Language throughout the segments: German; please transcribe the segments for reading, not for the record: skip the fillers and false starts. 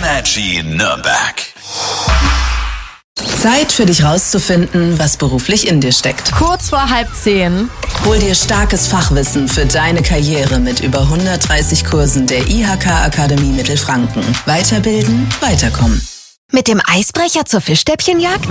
Energy Nürnberg. Zeit für dich rauszufinden, was beruflich in dir steckt. Kurz vor 9:30. Hol dir starkes Fachwissen für deine Karriere mit über 130 Kursen der IHK Akademie Mittelfranken. Weiterbilden, weiterkommen. Mit dem Eisbrecher zur Fischstäbchenjagd?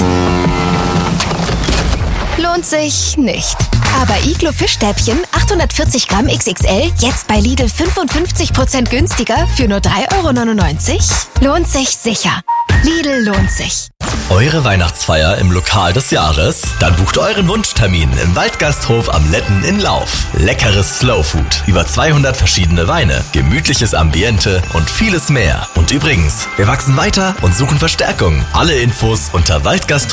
Lohnt sich nicht. Aber Iglo Fischstäbchen 840 Gramm XXL jetzt bei Lidl 55% günstiger für nur 3,99 €? Lohnt sich sicher. Lidl lohnt sich. Eure Weihnachtsfeier im Lokal des Jahres? Dann bucht euren Wunschtermin im Waldgasthof am Letten in Lauf. Leckeres Slowfood, über 200 verschiedene Weine, gemütliches Ambiente und vieles mehr. Und übrigens, wir wachsen weiter und suchen Verstärkung. Alle Infos unter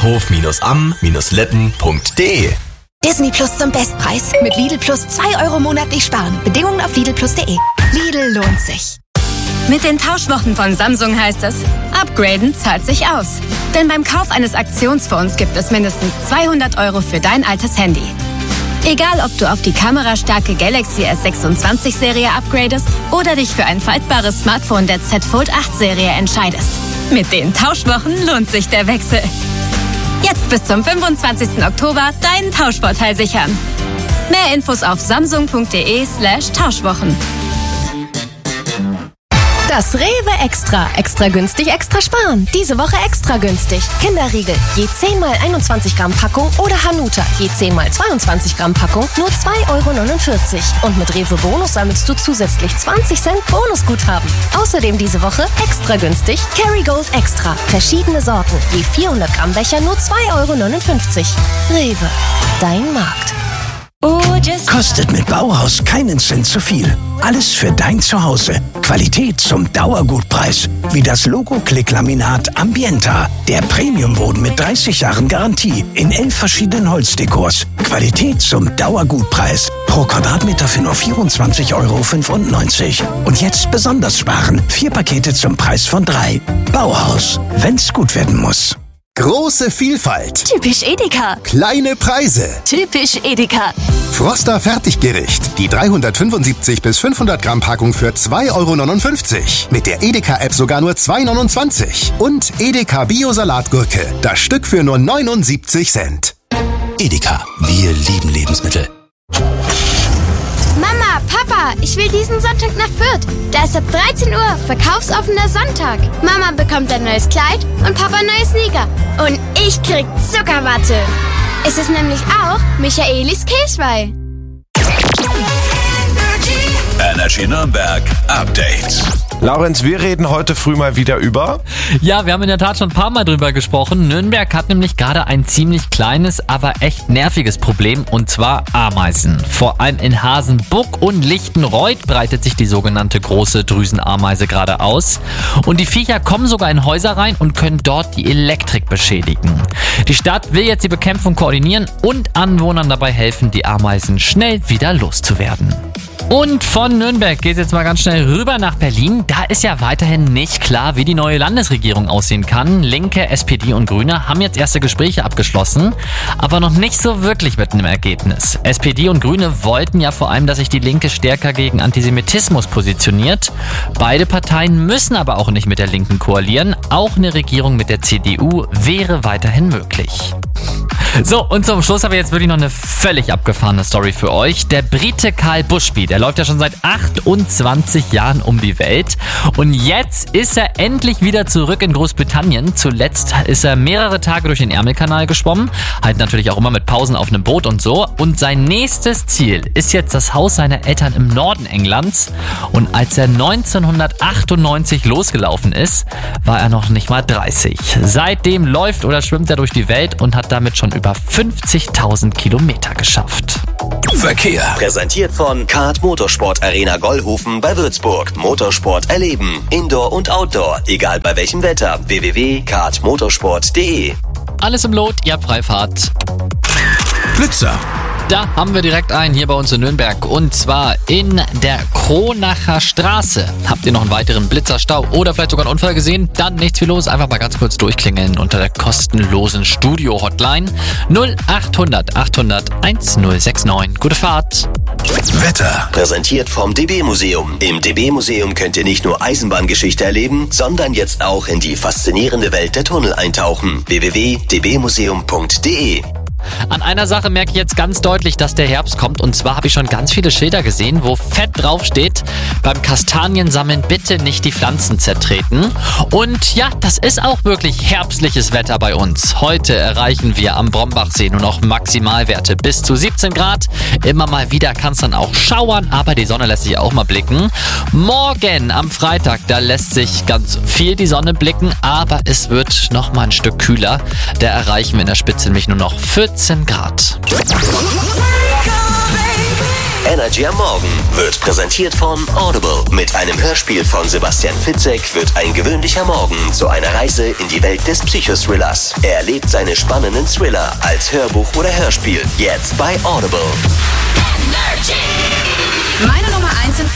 waldgasthof-am-letten.de. Disney Plus zum Bestpreis. Mit Lidl Plus 2 € monatlich sparen. Bedingungen auf lidlplus.de. Lidl lohnt sich. Mit den Tauschwochen von Samsung heißt es, upgraden zahlt sich aus. Denn beim Kauf eines Aktionsphones gibt es mindestens 200 € für dein altes Handy. Egal, ob du auf die kamerastarke Galaxy S26-Serie upgradest oder dich für ein faltbares Smartphone der Z Fold 8-Serie entscheidest. Mit den Tauschwochen lohnt sich der Wechsel. Jetzt bis zum 25. Oktober deinen Tauschvorteil sichern. Mehr Infos auf samsung.de/Tauschwochen. Das Rewe Extra. Extra günstig, extra sparen. Diese Woche extra günstig. Kinderriegel, je 10 mal 21 Gramm Packung oder Hanuta, je 10 mal 22 Gramm Packung, nur 2,49 €. Und mit Rewe Bonus sammelst du zusätzlich 20 Cent Bonusguthaben. Außerdem diese Woche extra günstig Kerrygold Extra. Verschiedene Sorten, je 400 Gramm Becher, nur 2,59 €. Rewe, dein Markt. Kostet mit Bauhaus keinen Cent zu viel. Alles für dein Zuhause. Qualität zum Dauergutpreis. Wie das Logo-Klick-Laminat Ambienta. Der Premiumboden mit 30 Jahren Garantie. In 11 verschiedenen Holzdekors. Qualität zum Dauergutpreis. Pro Quadratmeter für nur 24,95 €. Und jetzt besonders sparen. 4 Pakete zum Preis von 3. Bauhaus. Wenn's gut werden muss. Große Vielfalt. Typisch Edeka. Kleine Preise. Typisch Edeka. Froster Fertiggericht. Die 375 bis 500 Gramm Packung für 2,59 €. Mit der Edeka-App sogar nur 2,29 €. Und Edeka Bio-Salatgurke. Das Stück für nur 79 Cent. Edeka, wir lieben Lebensmittel. Mama, Papa, ich will diesen Sonntag nach Fürth. Da ist ab 13 Uhr verkaufsoffener Sonntag. Mama bekommt ein neues Kleid und Papa neue Sneaker. Und ich krieg Zuckerwatte. Es ist nämlich auch Michaelis Käsweih. Energy Nürnberg Update. Laurenz, wir reden heute früh mal wieder über... Ja, wir haben in der Tat schon ein paar Mal drüber gesprochen. Nürnberg hat nämlich gerade ein ziemlich kleines, aber echt nerviges Problem, und zwar Ameisen. Vor allem in Hasenbuck und Lichtenreuth breitet sich die sogenannte große Drüsenameise gerade aus. Und die Viecher kommen sogar in Häuser rein und können dort die Elektrik beschädigen. Die Stadt will jetzt die Bekämpfung koordinieren und Anwohnern dabei helfen, die Ameisen schnell wieder loszuwerden. Und von Nürnberg geht es jetzt mal ganz schnell rüber nach Berlin. Da ist ja weiterhin nicht klar, wie die neue Landesregierung aussehen kann. Linke, SPD und Grüne haben jetzt erste Gespräche abgeschlossen, aber noch nicht so wirklich mit einem Ergebnis. SPD und Grüne wollten ja vor allem, dass sich die Linke stärker gegen Antisemitismus positioniert. Beide Parteien müssen aber auch nicht mit der Linken koalieren. Auch eine Regierung mit der CDU wäre weiterhin möglich. So, und zum Schluss habe ich jetzt wirklich noch eine völlig abgefahrene Story für euch. Der Brite Kyle Bushby, der läuft ja schon seit 28 Jahren um die Welt. Und jetzt ist er endlich wieder zurück in Großbritannien. Zuletzt ist er mehrere Tage durch den Ärmelkanal geschwommen. Halt natürlich auch immer mit Pausen auf einem Boot und so. Und sein nächstes Ziel ist jetzt das Haus seiner Eltern im Norden Englands. Und als er 1998 losgelaufen ist, war er noch nicht mal 30. Seitdem läuft oder schwimmt er durch die Welt und hat damit schon über 50.000 Kilometer geschafft. Verkehr. Präsentiert von Kart Motorsport Arena Gollhofen bei Würzburg. Motorsport erleben. Indoor und Outdoor. Egal bei welchem Wetter. www.kartmotorsport.de. Alles im Lot, ihr habt Freifahrt. Blitzer. Da haben wir direkt einen hier bei uns in Nürnberg und zwar in der Kronacher Straße. Habt ihr noch einen weiteren Blitzerstau oder vielleicht sogar einen Unfall gesehen? Dann nichts viel los, einfach mal ganz kurz durchklingeln unter der kostenlosen Studio-Hotline 0800 800 1069. Gute Fahrt! Wetter. Präsentiert vom DB-Museum. Im DB-Museum könnt ihr nicht nur Eisenbahngeschichte erleben, sondern jetzt auch in die faszinierende Welt der Tunnel eintauchen. www.dbmuseum.de. An einer Sache merke ich jetzt ganz deutlich, dass der Herbst kommt. Und zwar habe ich schon ganz viele Schilder gesehen, wo fett drauf steht: beim Kastaniensammeln bitte nicht die Pflanzen zertreten. Und ja, das ist auch wirklich herbstliches Wetter bei uns. Heute erreichen wir am Brombachsee nur noch Maximalwerte bis zu 17 Grad. Immer mal wieder kann es dann auch schauern, aber die Sonne lässt sich auch mal blicken. Morgen am Freitag, da lässt sich ganz viel die Sonne blicken, aber es wird noch mal ein Stück kühler. Da erreichen wir in der Spitze nämlich nur noch 14 Grad. Energy am Morgen wird präsentiert von Audible. Mit einem Hörspiel von Sebastian Fitzek wird ein gewöhnlicher Morgen zu einer Reise in die Welt des Psychothrillers. Er erlebt seine spannenden Thriller als Hörbuch oder Hörspiel. Jetzt bei Audible. Meine Nummer 1 in